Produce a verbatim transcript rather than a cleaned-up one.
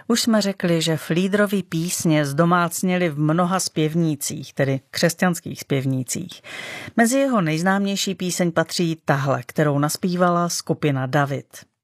Už jsme řekli, že Fliedrovy písně zdomácněly v mnoha zpěvnících, tedy křesťanských zpěvnících. Mezi jeho nejznámější píseň patří tahle, kterou naspívala skupina David.